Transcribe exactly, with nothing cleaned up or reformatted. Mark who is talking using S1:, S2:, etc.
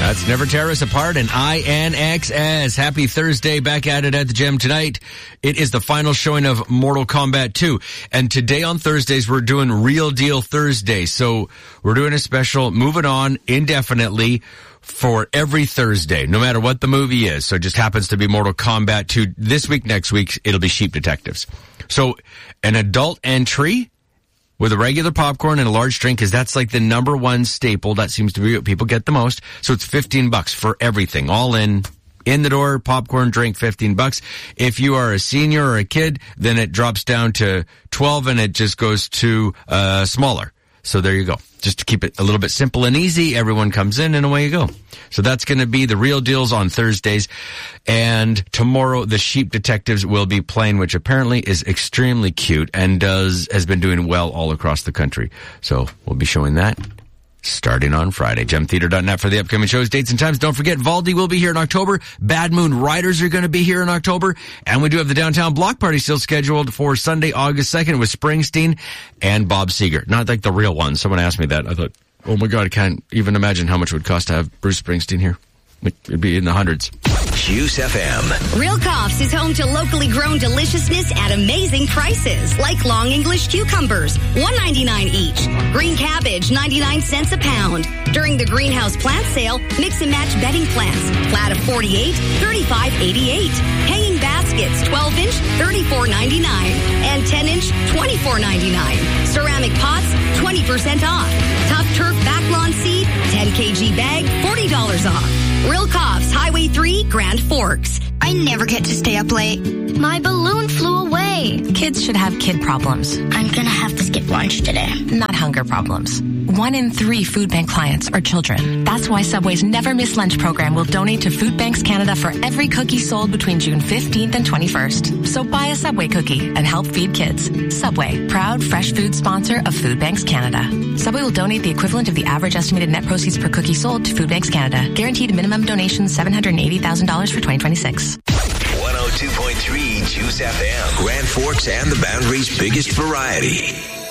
S1: That's Never Tear Us Apart and I N X S. Happy Thursday, back at it at the gym tonight. It is the final showing of Mortal Kombat two. And today on Thursdays, we're doing Real Deal Thursday. So we're doing a special, moving on indefinitely for every Thursday, no matter what the movie is. So it just happens to be Mortal Kombat two. This week, next week, it'll be Sheep Detectives. So an adult entry with a regular popcorn and a large drink, because that's like the number one staple. That seems to be what people get the most. So it's fifteen bucks for everything. All in, in the door, popcorn, drink, fifteen bucks. If you are a senior or a kid, then it drops down to twelve and it just goes to uh smaller. So there you go. Just to keep it a little bit simple and easy, everyone comes in and away you go. So that's going to be the Real Deals on Thursdays. And tomorrow, the Sheep Detectives will be playing, which apparently is extremely cute and does has been doing well all across the country. So we'll be showing that starting on Friday. gem theater dot net for the upcoming shows, dates, and times. Don't forget, Valdi will be here in October. Bad Moon Riders are going to be here in October. And we do have the Downtown Block Party still scheduled for Sunday, August second with Springsteen and Bob Seger. Not like the real one. Someone asked me that. I thought, oh my God, I can't even imagine how much it would cost to have Bruce Springsteen here. It'd be in the hundreds.
S2: Juice F M.
S3: Real Coughs is home to locally grown deliciousness at amazing prices, like long English cucumbers, one ninety-nine each. Green cabbage, ninety-nine cents a pound. During the greenhouse plant sale, mix and match bedding plants. Flat of forty-eight, thirty-five eighty-eight. Hanging baskets, twelve inch, thirty-four ninety-nine. And ten inch, twenty-four ninety-nine. Ceramic pots, twenty percent off. Tough turf backlawn seed, ten kilogram bag, forty dollars off. Real Coughs, Highway three, Grand Forks.
S4: I never get to stay up late. My balloon flew away.
S5: Kids should have kid problems.
S4: I'm gonna have to skip lunch today.
S5: Not hunger problems. One in three food bank clients are children. That's why Subway's Never Miss Lunch program will donate to Food Banks Canada for every cookie sold between June fifteenth and twenty-first. So buy a Subway cookie and help feed kids. Subway, proud fresh food sponsor of Food Banks Canada. Subway will donate the equivalent of the average estimated net proceeds per cookie sold to Food Banks Canada. Guaranteed minimum donation seven hundred eighty thousand dollars for twenty twenty-six.
S2: one oh two point three Juice F M. Grand Forks and the Boundary's biggest variety.